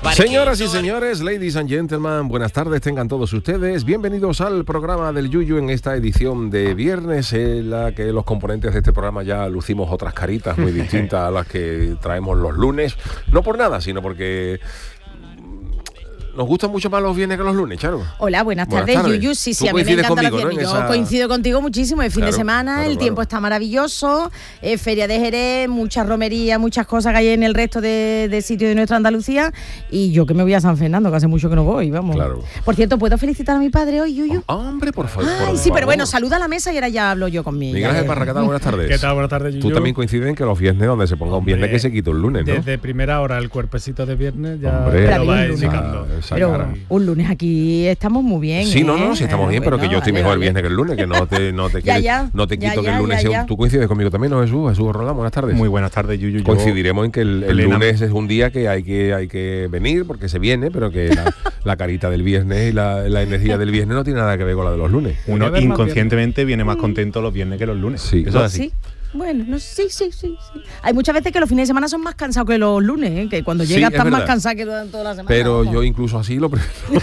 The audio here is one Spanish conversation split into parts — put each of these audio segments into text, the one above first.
Señoras y señores, ladies and gentlemen, buenas tardes tengan todos ustedes. Bienvenidos al programa del Yuyu en esta edición de viernes, en la que los componentes de este programa ya lucimos otras caritas muy distintas a las que traemos los lunes. No por nada, sino porque nos gustan mucho más los viernes que los lunes, Charo. Hola, buenas tardes, Yuyu. Sí, a mí me encanta los viernes. Yo coincido contigo muchísimo. El fin de semana, el tiempo está maravilloso. Feria de Jerez, mucha romería, muchas cosas que hay en el resto de sitios de nuestra Andalucía. Y yo que me voy a San Fernando, que hace mucho que no voy, vamos. Claro. Por cierto, ¿puedo felicitar a mi padre hoy, Yuyu? Hombre, por favor. Ay, sí, pero bueno, saluda a la mesa y ahora ya hablo yo conmigo. Miguel Ángel Parra, ¿qué tal? Buenas tardes. ¿Qué tal? Buenas tardes, Yuyu. Tú también coincides en que los viernes, donde se ponga un viernes, que se quita un lunes, ¿no? Desde primera hora, el cuerpecito de viernes ya lo va indicando. Pero un lunes aquí estamos muy bien. Sí, no, sí estamos bien, pero que yo estoy mejor el viernes que el lunes, que no te quito que el lunes sea tú coincides conmigo también, ¿no, Jesús Roldán? Buenas tardes. Muy buenas tardes, Yuyu. Coincidiremos en que el lunes es un día que hay que venir, porque se viene, pero que la carita del viernes y la energía del viernes no tiene nada que ver con la de los lunes. Uno inconscientemente viene más contento los viernes que los lunes. Sí, eso es así. ¿Sí? Bueno, no, sí. Hay muchas veces que los fines de semana son más cansados que los lunes, que cuando llegas están más cansados que toda la semana. Pero yo incluso así lo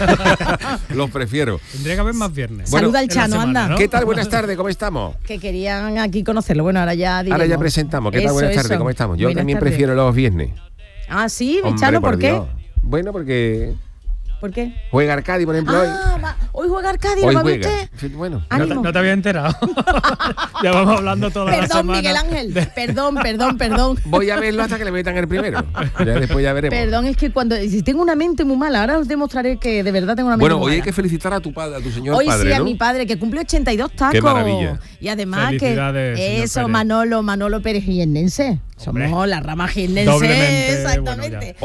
prefiero. Tendría que haber más viernes. Saluda al Chano, anda. ¿Qué tal? Buenas tardes, ¿cómo estamos? Que querían aquí conocerlo. Bueno, ahora ya diremos. Ahora ya presentamos. ¿Qué tal? Buenas tardes, ¿cómo estamos? Yo también prefiero los viernes. Ah, sí, Chano, ¿por qué? Bueno, porque... ¿Por qué? Juega Arcadi, por ejemplo, hoy. Hoy juega Arcadi, ¿lo va a ver usted? Sí, bueno. No te había enterado. Ya vamos hablando toda la semana. Miguel Ángel. Perdón. Voy a verlo hasta que le metan el primero. Ya después ya veremos. Perdón, es que si tengo una mente muy mala, ahora os demostraré que de verdad tengo una mente muy mala. Bueno, hoy hay que felicitar a tu padre, a tu señor hoy padre, sí, ¿no? a mi padre, que cumple 82 tacos. Qué maravilla. Y además que eso, Manolo Pérez jiennense. Somos la rama jiennense. Doblemente, exactamente.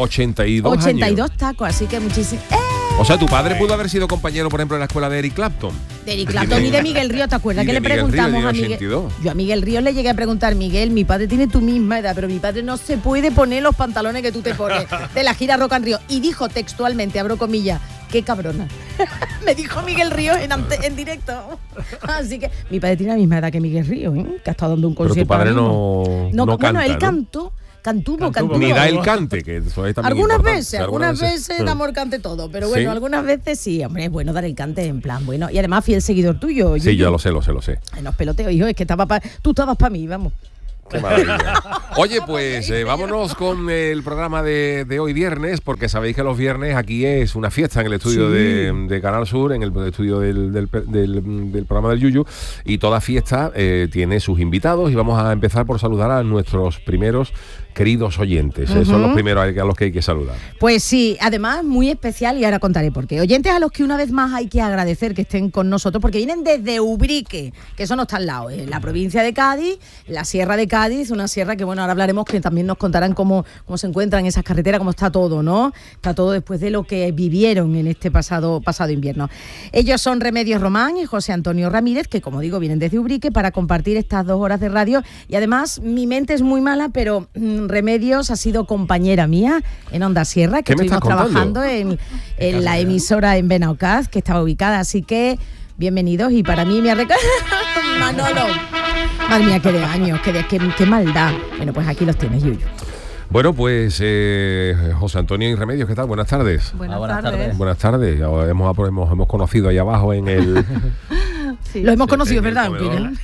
82 tacos, así que muchísimo. O sea, tu padre pudo haber sido compañero, por ejemplo, en la escuela de Eric Clapton. De Eric Clapton y de Miguel Ríos, ¿te acuerdas que le preguntamos a Miguel? Yo a Miguel Ríos le llegué a preguntar, Miguel, mi padre tiene tu misma edad, pero mi padre no se puede poner los pantalones que tú te pones de la gira Rock and Rio. Y dijo textualmente, abro comillas, qué cabrona. Me dijo Miguel Ríos en directo. Así que mi padre tiene la misma edad que Miguel Ríos, que ha estado dando un concierto. Pero tu padre no canta, bueno, él cantó. Cantuvo. Ni da el cante, que eso es también algunas veces el amor cante todo, pero bueno, ¿sí? Algunas veces sí, hombre, es bueno dar el cante en plan, bueno, y además fiel seguidor tuyo. Sí, yo lo sé. En los peloteos, hijo, es que tú estabas para mí, vamos. Qué maravilla. Oye, pues vámonos con el programa de hoy viernes, porque sabéis que los viernes aquí es una fiesta en el estudio de Canal Sur, en el estudio del programa del Yuyu, y toda fiesta tiene sus invitados, y vamos a empezar por saludar a nuestros primeros queridos oyentes. Son los primeros a los que hay que saludar. Pues sí, además muy especial, y ahora contaré por qué. Oyentes a los que una vez más hay que agradecer que estén con nosotros, porque vienen desde Ubrique, que eso no está al lado, en la provincia de Cádiz, la Sierra de Cádiz, una sierra que, bueno, ahora hablaremos, que también nos contarán cómo se encuentran esas carreteras, cómo está todo, ¿no? Está todo después de lo que vivieron en este pasado invierno. Ellos son Remedios Román y José Antonio Ramírez, que, como digo, vienen desde Ubrique para compartir estas 2 horas de radio, y además mi mente es muy mala, pero Remedios ha sido compañera mía en Onda Sierra, que estuvimos trabajando en la emisora en Benaocaz, que estaba ubicada, así que bienvenidos. Y para mí me ha Manolo, madre mía, qué de años, qué maldad. Bueno, pues aquí los tienes, Yuyu. Bueno, pues José Antonio y Remedios, ¿qué tal? Buenas tardes. Buenas tardes. Buenas tardes. Hemos conocido ahí abajo en el... Sí, lo hemos conocido, ¿verdad?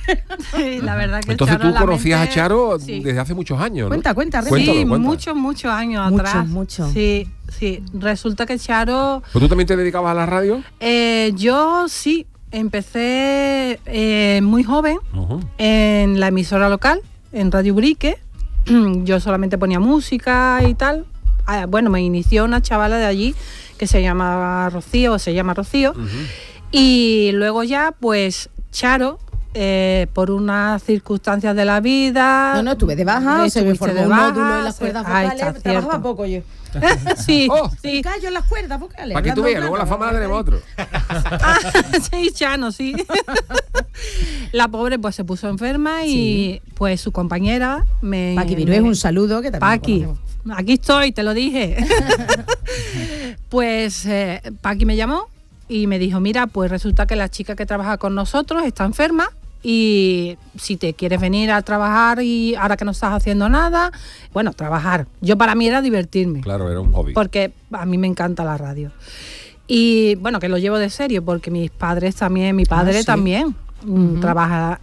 Sí, la verdad que entonces Charo, tú conocías a Charo desde hace muchos años, ¿no? Cuenta. Sí, muchos años atrás. Mucho. Sí. Resulta que Charo... ¿Pues tú también te dedicabas a la radio? Yo sí. Empecé muy joven en la emisora local, en Radio Ubrique. Yo solamente ponía música y tal. Bueno, me inició una chavala de allí que se llama Rocío. Y luego ya, pues, Charo, por unas circunstancias de la vida... No, estuve de baja, se me formó un módulo en las cuerdas vocales, trabajaba poco yo. Sí. Callo en las cuerdas vocales. Para que tú veas, luego la fama la tenemos otro. Sí, Chano, sí. La pobre pues se puso enferma y pues su compañera Paqui Virués, un saludo que también Paqui, aquí estoy, te lo dije. Pues Paqui me llamó y me dijo, mira, pues resulta que la chica que trabaja con nosotros está enferma y si te quieres venir a trabajar y ahora que no estás haciendo nada, bueno, trabajar. Yo para mí era divertirme. Claro, era un hobby. Porque a mí me encanta la radio. Y bueno, que lo llevo de serio porque mis padres también, mi padre también trabajaba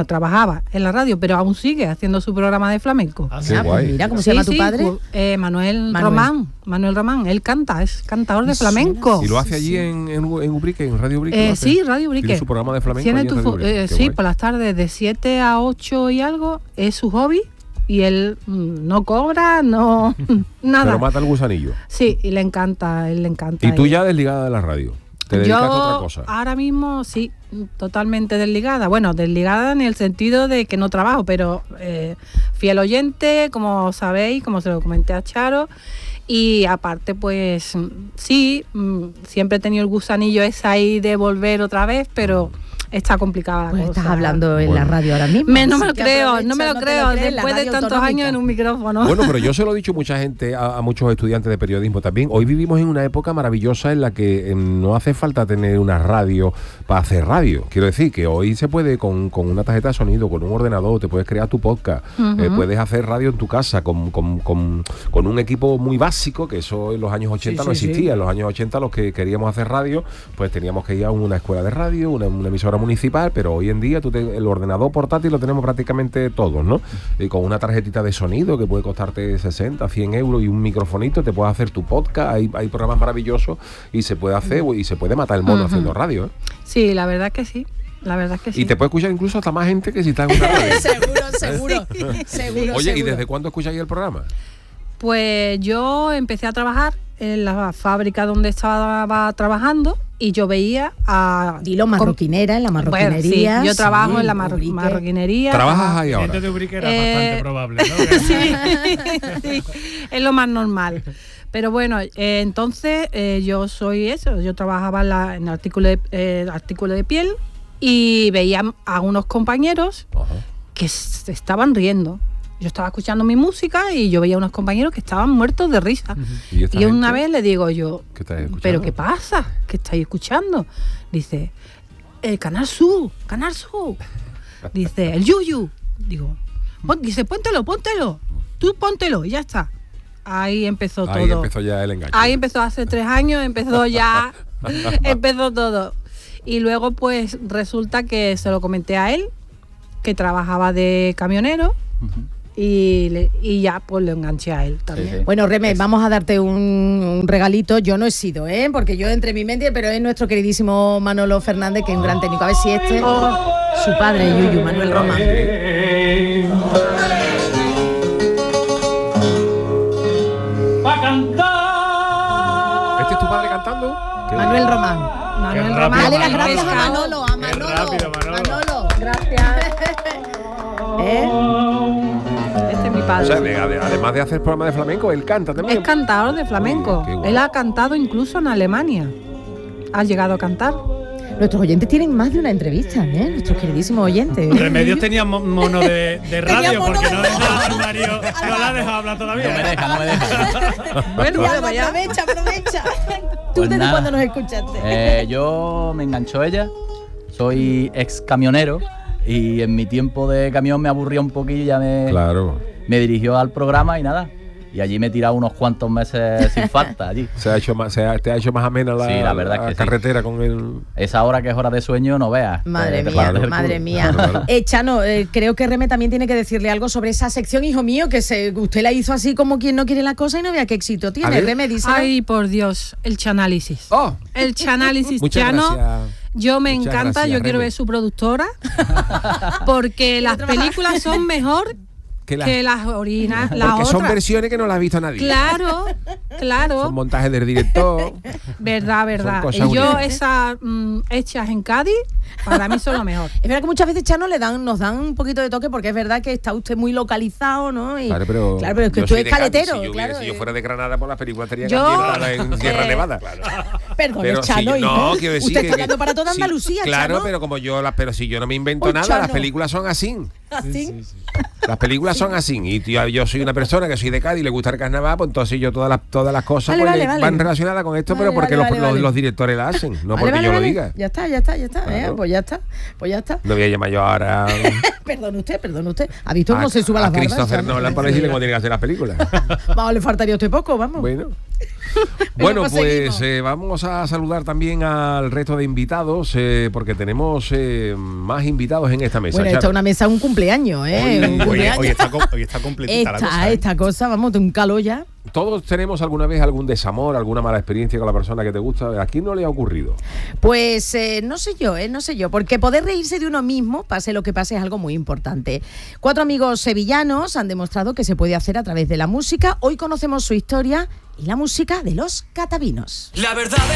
en la radio, pero aún sigue haciendo su programa de flamenco. Qué guay. Mira, ¿cómo se llama tu padre? Manuel Román, él canta, es cantador de flamenco. ¿Y lo hace allí en Ubrique, en Radio Ubrique? Sí, Radio Ubrique. ¿Tiene su programa de flamenco? Tiene allí en Radio Ubrique? sí, por las tardes de 7 a 8 y algo, es su hobby. Y él no cobra, no nada. Pero mata el gusanillo. Sí, y le encanta, él le encanta. ¿Y tú ya desligada de la radio? ¿Te dedicas a otra cosa? Ahora mismo sí, totalmente desligada. Bueno, desligada en el sentido de que no trabajo, pero fiel oyente, como sabéis, como se lo comenté a Charo. Y aparte, pues sí, siempre he tenido el gusanillo ese ahí de volver otra vez, pero está complicada la Pues cosa. estás hablando en la radio ahora mismo. No me lo Así que creo, aprovecha, no me lo creo, crees, la después de radio tantos autonómica. años en un micrófono. Bueno, pero yo se lo he dicho mucha gente, a muchos estudiantes de periodismo también. Hoy vivimos en una época maravillosa en la que no hace falta tener una radio para hacer radio. Quiero decir que hoy se puede con una tarjeta de sonido, con un ordenador, te puedes crear tu podcast, puedes hacer radio en tu casa con un equipo muy básico, que eso en los años 80 no existía. En los años 80 los que queríamos hacer radio, pues teníamos que ir a una escuela de radio, una emisora municipal, pero hoy en día el ordenador portátil lo tenemos prácticamente todos, ¿no? Y con una tarjetita de sonido que puede costarte 60, 100 euros y un microfonito, te puedes hacer tu podcast, hay programas maravillosos y se puede hacer y se puede matar el mono haciendo radio, ¿eh? Sí, la verdad que sí. La verdad que sí. Y te puede escuchar incluso hasta más gente que si está en una radio. seguro. Oye, ¿y desde cuándo escucháis el programa? Pues yo empecé a trabajar en la fábrica donde estaba trabajando y yo veía a... Dilo, marroquinera, en la marroquinería. Bueno, sí, yo trabajo en la Ubrique. marroquinería. ¿Trabajas ahí ahora? Gente de Ubrique era bastante probable, ¿no? Sí, es lo más normal. Pero bueno, entonces yo soy eso, yo trabajaba en artículo de piel y veía a unos compañeros que se estaban riendo. Yo estaba escuchando mi música y yo veía a unos compañeros que estaban muertos de risa. Y una vez le digo yo, ¿pero qué pasa? ¿Qué estáis escuchando? Dice, el Canal Sur. Dice, el Yuyu. Digo, dice, póntelo. Tú póntelo y ya está. Ahí empezó todo. Ahí empezó ya el engaño. Ahí empezó hace 3 años, empezó todo. Y luego pues resulta que se lo comenté a él, que trabajaba de camionero. Y ya pues lo enganché a él también. Sí. Bueno, Reme, vamos a darte un regalito. Yo no he sido, porque yo entre mi mente, pero es nuestro queridísimo Manolo Fernández, que es un gran técnico. A ver si su padre, Yuyu, Manuel Román. ¿Este es tu padre cantando? Manuel Román. Manuel Qué Román. Dale las gracias a Pescado. Manolo, rápido, Manolo. Gracias. Este es mi O padre. sea, además de hacer programa de flamenco, él canta también. Es cantador de flamenco. Qué guay. Él ha cantado incluso en Alemania. Ha llegado a cantar. Nuestros oyentes tienen más de una entrevista, nuestros queridísimos oyentes. Remedios tenía mono de radio, mono porque de no deja al Mario, no la ha dejado hablar No me todavía. deja. Bueno, Ya, bueno, pues ya. aprovecha. ¿Tú Pues desde nada. cuándo nos escuchaste? Yo me enganchó ella, soy ex camionero y en mi tiempo de camión me aburría un poquillo y ya Claro. me dirigió al programa y nada. Y allí me he tirado unos cuantos meses sin falta allí. Te ha hecho más amena Sí, la verdad es que sí. carretera con el... Esa hora que es hora de sueño, no veas. Madre Te mía, partes el madre culo. mía. Claro. Chano, creo que Reme también tiene que decirle algo sobre esa sección, hijo mío, que usted la hizo así como quien no quiere la cosa y no vea qué éxito A tiene. ver. Reme, dice. Ay, por Dios, el chanálisis. ¡Oh! El chanálisis Muchas Chano. gracias. Yo me Muchas encanta, gracias, yo quiero Reme. ver su productora, porque las películas son mejor que las originales, las Porque son otras. versiones que no las ha visto nadie. Claro, Son montajes del director. verdad. cosas Y yo únicas. esas hechas en Cádiz, para mí son lo mejor. Es verdad que muchas veces, Chano, nos dan un poquito de toque porque es verdad que está usted muy localizado, ¿no? Y, Claro, pero es que yo tú soy eres de Cádiz. caletero. Si claro, yo fuera de Granada, por las películas estaría Yo, ambientada en Sierra Nevada. Perdón, Pero Chano. si, hijo. no, quiero decir usted está que hablando para toda sí, Andalucía, claro, Chano. pero como pero si yo no me invento Uy, nada, Chano. las películas son así. Así. Las películas son así. Y yo soy una persona que soy de Cádiz y le gusta el carnaval, pues entonces yo todas las cosas Vale, van relacionadas con esto, pero porque los directores la hacen, no porque yo lo diga. Ya está. Claro. Pues ya está. No voy a llamar yo ahora Perdón usted. ¿Ha visto cómo se suba las barbas? Christopher Nolan para decirle cómo tiene que hacer las películas. Vamos, le faltaría a usted poco, vamos. Bueno, pues pues vamos a saludar también al resto de invitados, porque tenemos más invitados en esta mesa. Bueno, esta es una mesa, un cumpleaños, Hoy está completita la cosa. Esta cosa, vamos, de un calor ya. Todos tenemos alguna vez algún desamor, alguna mala experiencia con la persona que te gusta. ¿A quién no le ha ocurrido? Pues no sé yo, porque poder reírse de uno mismo, pase lo que pase, es algo muy importante. 4 amigos sevillanos han demostrado que se puede hacer a través de la música. Hoy conocemos su historia y la música de los Catavinos. La verdad